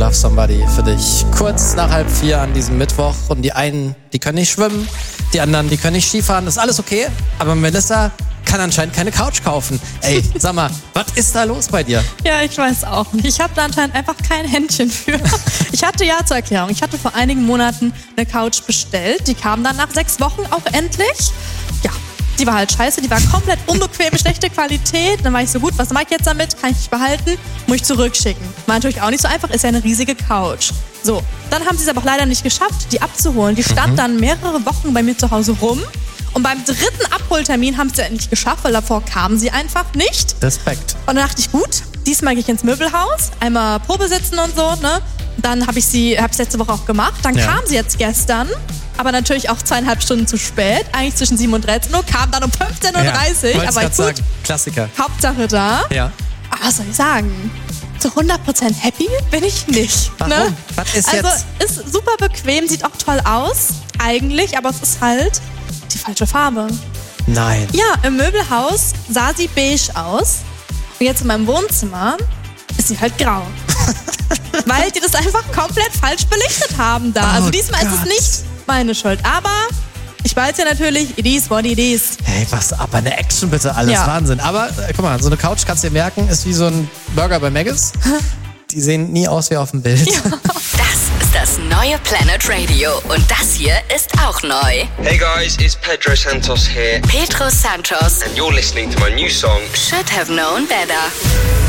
Love Somebody für dich. Kurz nach 3:30 an diesem Mittwoch. Und die einen, die können nicht schwimmen, die anderen, die können nicht Skifahren. Das ist alles okay. Aber Melissa kann anscheinend keine Couch kaufen. Ey, sag mal, was ist da los bei dir? Ja, ich weiß auch nicht. Ich habe da anscheinend einfach kein Händchen für. Ich hatte zur Erklärung, ich hatte vor einigen Monaten eine Couch bestellt. Die kam dann nach 6 Wochen auch endlich. Ja, die war halt scheiße, die war komplett unbequem, schlechte Qualität. Dann war ich so, gut, was mache ich jetzt damit? Kann ich nicht behalten? Muss ich zurückschicken. War natürlich auch nicht so einfach, ist ja eine riesige Couch. So, dann haben sie es aber auch leider nicht geschafft, die abzuholen. Die stand dann mehrere Wochen bei mir zu Hause rum. Und beim 3. Abholtermin haben sie es endlich geschafft, weil davor kamen sie einfach nicht. Respekt. Und dann dachte ich, gut, diesmal gehe ich ins Möbelhaus, einmal Probe sitzen und so, ne? Dann habe ich letzte Woche auch gemacht. Dann kam sie jetzt gestern, aber natürlich auch 2,5 Stunden zu spät. Eigentlich zwischen 7 und 13 Uhr, kam dann um 15:30 Uhr. Aber gut, sagen, Klassiker. Hauptsache da. Ja. Aber was soll ich sagen? Zu 100% happy bin ich nicht. Warum? Ne? Was ist also, jetzt? ist super bequem, sieht auch toll aus, eigentlich, aber es ist halt die falsche Farbe. Nein. Ja, im Möbelhaus sah sie beige aus. Und jetzt in meinem Wohnzimmer ist sie halt grau. Weil die das einfach komplett falsch belichtet haben da. Also diesmal ist es nicht meine Schuld. Aber ich weiß ja natürlich, it is what it is. Hey, was aber eine Action bitte, alles Wahnsinn. Aber guck mal, so eine Couch, kannst du dir merken, ist wie so ein Burger bei Maggis. Die sehen nie aus wie auf dem Bild. Ja. Das ist das neue Planet Radio und das hier ist auch neu. Hey guys, it's Pedro Santos here. Pedro Santos And you're listening to my new song, Should Have Known Better.